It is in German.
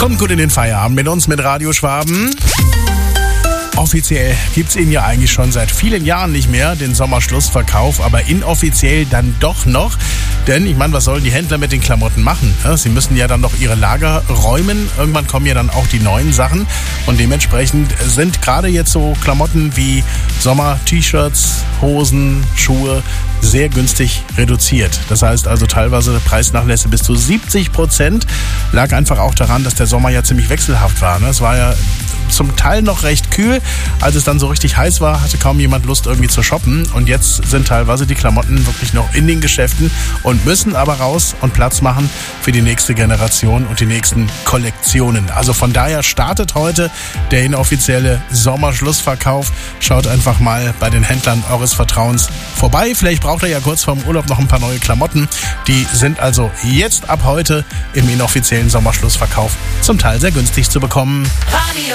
Kommt gut in den Feierabend mit uns, mit Radio Schwaben. Offiziell gibt's ihn ja eigentlich schon seit vielen Jahren nicht mehr, den Sommerschlussverkauf, aber inoffiziell dann doch noch. Denn, ich meine, was sollen die Händler mit den Klamotten machen? Ja, sie müssen ja dann noch ihre Lager räumen. Irgendwann kommen ja dann auch die neuen Sachen. Und dementsprechend sind gerade jetzt so Klamotten wie Sommer-T-Shirts, Hosen, Schuhe sehr günstig reduziert. Das heißt also teilweise Preisnachlässe bis zu 70%. Lag einfach auch daran, dass der Sommer ja ziemlich wechselhaft war. Es war ja zum Teil noch recht kühl. Als es dann so richtig heiß war, hatte kaum jemand Lust irgendwie zu shoppen. Und jetzt sind teilweise die Klamotten wirklich noch in den Geschäften und müssen aber raus und Platz machen für die nächste Generation und die nächsten Kollektionen. Also von daher startet heute der inoffizielle Sommerschlussverkauf. Schaut einfach mal bei den Händlern eures Vertrauens vorbei. Vielleicht braucht ihr ja kurz vorm Urlaub noch ein paar neue Klamotten. Die sind also jetzt ab heute im inoffiziellen Sommerschlussverkauf zum Teil sehr günstig zu bekommen.